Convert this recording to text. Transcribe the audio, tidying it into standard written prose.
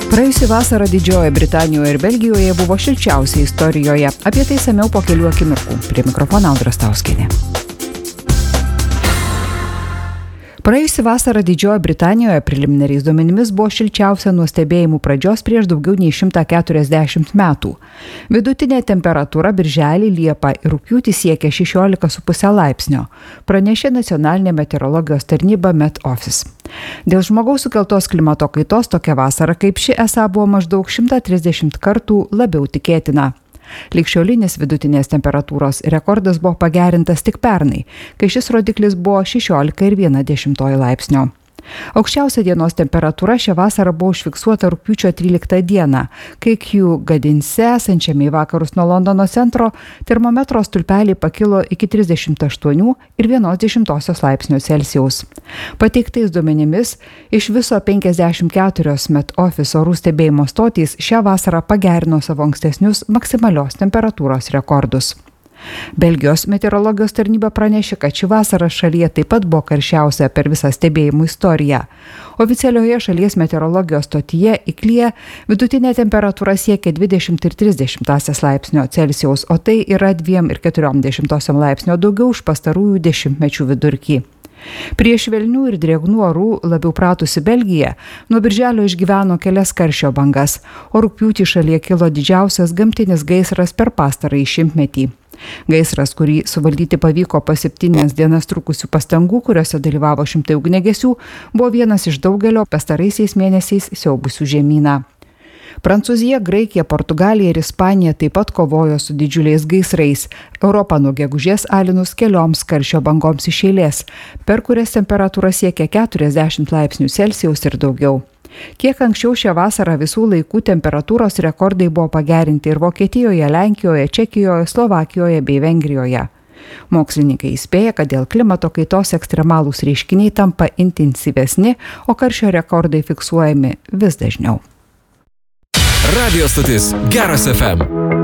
Praėjusi vasara Didžiojoje Britanijoje ir Belgijoje buvo šilčiausia istorijoje. Apie tai išsamiau po kelių akimirkų. Prie mikrofono Audra Stauskienė. Praėjusi vasara Didžiojoje Britanijoje preliminariais duomenimis buvo šilčiausia nuo stebėjimų pradžios prieš daugiau nei 140 metų. Vidutinė temperatūra birželį, liepą ir rugpjūtį siekė 16,5 laipsnio, pranešė nacionalinė meteorologijos tarnyba Met Office. Dėl žmogaus sukeltos klimato kaitos tokia vasara kaip ši esą buvo maždaug 130 kartų labiau tikėtina. Ligšiolinis vidutinės temperatūros rekordas buvo pagerintas tik pernai, kai šis rodiklis buvo 16,1 laipsnio. Aukščiausia dienos temperatūra šią vasarą buvo užfiksuota rugpjūčio 13 dieną, kai Kew Gadinse, esančiame į vakarus nuo Londono centro, termometro stulpeliai pakilo iki 38,1 laipsnio Celsijaus. Pateiktais duomenimis, iš viso 54 Met Office orų stebėjimo stotys šią vasarą pagerino savo ankstesnius maksimalios temperatūros rekordus. Belgijos meteorologijos tarnyba pranešė, kad ši vasara šalyje taip pat buvo karščiausia per visą stebėjimų istoriją. Oficialioje šalies meteorologijos stotyje Iklyje vidutinė temperatūra siekia 20,3 laipsnio Celsijaus, o tai yra 2,4 laipsnio daugiau už pastarųjų dešimtmečių vidurkį. Prie švelnių ir drėgnų orų labiau pratusi Belgija nuo birželio išgyveno kelias karščio bangas, o rugpjūtį šalyje kilo didžiausias gamtinis gaisras per pastarąjį šimtmetį. Gaisras, kurį suvaldyti pavyko po 7 dienas trukusių pastangų, kuriuose dalyvavo šimtai ugniagesių, buvo vienas iš daugelio pastaraisiais mėnesiais siaubusių žemyną. Prancūzija, Graikija, Portugalija ir Ispanija taip pat kovojo su didžiuliais gaisrais. Europą nuo gegužės alinus kelioms karščio bangoms iš eilės, per kurias temperatūra siekia 40 laipsnių Celsijaus ir daugiau. Kiek anksčiau šią vasarą visų laikų temperatūros rekordai buvo pagerinti ir Vokietijoje, Lenkijoje, Čekijoje, Slovakijoje bei Vengrijoje. Mokslininkai įspėja, kad dėl klimato kaitos ekstremalūs reiškiniai tampa intensyvesni, o karščio rekordai fiksuojami vis dažniau. Radio stotis Geras FM.